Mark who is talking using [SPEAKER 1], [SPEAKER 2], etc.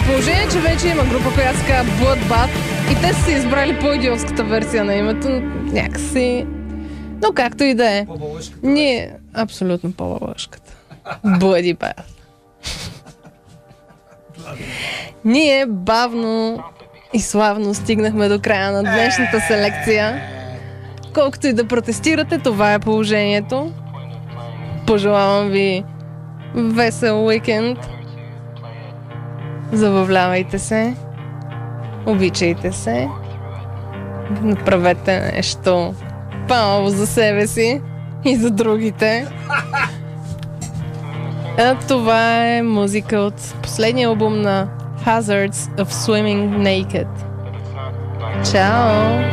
[SPEAKER 1] положение, че вече има група, която се казва Bloodbath и те са си избрали по-идиотската версия на името, някакси... Но както и да е. Ние... Абсолютно по-лъжката. Bloodbath. Ние бавно и славно стигнахме до края на днешната селекция. Колкото и да протестирате, това е положението. Пожелавам ви весел уикенд. Забавлявайте се. Обичайте се. Направете нещо по-ново за себе си и за другите. А това е музика от последния албум на Hazards of Swimming Naked. Чао!